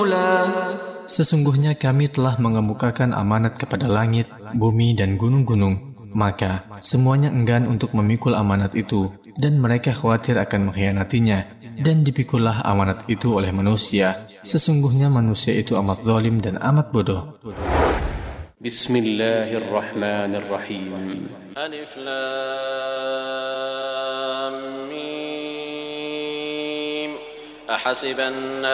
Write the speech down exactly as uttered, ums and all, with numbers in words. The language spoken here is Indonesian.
Sesungguhnya kami telah mengemukakan amanat kepada langit, bumi, dan gunung-gunung. Maka semuanya enggan untuk memikul amanat itu, dan mereka khawatir akan mengkhianatinya. Dan dipikullah amanat itu oleh manusia. Sesungguhnya manusia itu amat zalim dan amat bodoh. Bismillahirrahmanirrahim. Alif Lam Mim. Ahasiban